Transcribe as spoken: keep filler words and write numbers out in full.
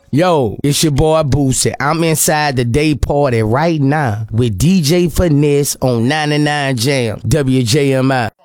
Yo, it's your boy Boosie. I'm inside the day party right now with D J Finesse on ninety-nine Jam, W J M I.